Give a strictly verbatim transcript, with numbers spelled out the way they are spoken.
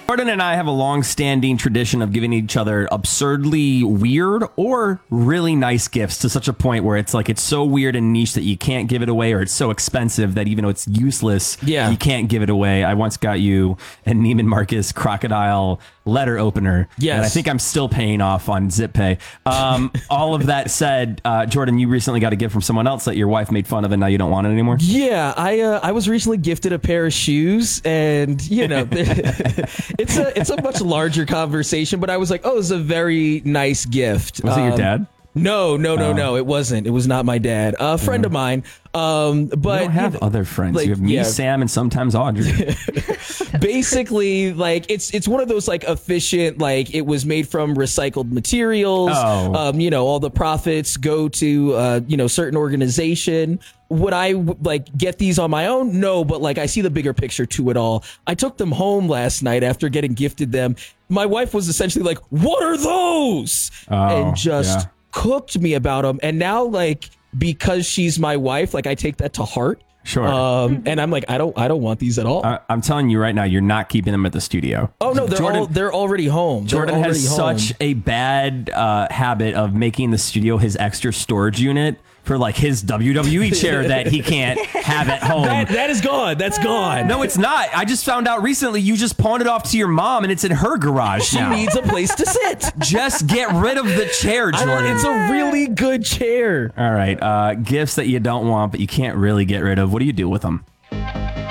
Jordan and I have a long-standing tradition of giving each other absurdly weird or really nice gifts to such a point where it's like it's so weird and niche that you can't give it away, or it's so expensive that even though it's useless, yeah. you can't give it away. I once got you a Neiman Marcus crocodile letter opener. Yes. And I think I'm still paying off on ZipPay. Um, all of that said, uh, Jordan, you recently got a gift from someone else that your wife made fun of and now you don't want it anymore? Yeah, I uh, I was recently gifted a pair of shoes, and you know, it's a it's a much larger conversation, but I was like, oh, it's a very nice gift. Was um, it your dad? No, no, no, Oh. no. It wasn't. It was not my dad. A friend of mine. Um, but You don't have you know, other friends. like, you have me, yeah. Sam, and sometimes Audrey. Basically, like it's it's one of those like efficient, like it was made from recycled materials. Oh. Um, you know, all the profits go to uh, you know, certain organization. Would I like get these on my own? No, but like I see the bigger picture to it all. I took them home last night after getting gifted them. My wife was essentially like, "What are those?" Oh, and just yeah. cooked me about them. And now, like, because she's my wife, like I take that to heart. Sure. Um, and I'm like, I don't, I don't want these at all. I, I'm telling you right now, you're not keeping them at the studio. oh no, they're Jordan, all, they're already home. They're Jordan already has home. such a bad uh, habit of making the studio his extra storage unit for like his W W E chair that he can't have at home. That, that is gone. That's gone. No, it's not. I just found out recently you just pawned it off to your mom and it's in her garage She now. needs a place to sit. Just get rid of the chair, I don't- Jordan. It's a really good chair. All right. Uh, gifts that you don't want, but you can't really get rid of. What do you do with them?